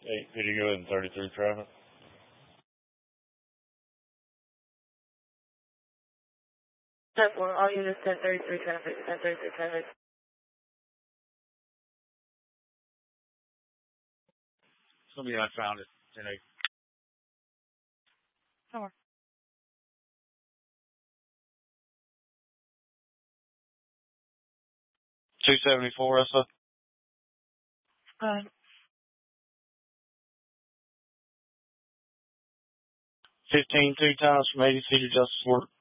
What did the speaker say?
Hey, did you go ahead and 33 traffic? Well, all units 1033 traffic, 1033 traffic. Somebody I found it. 10-8. Somewhere. 274, that's a 15 2 times from 80 Cedar Justice Work.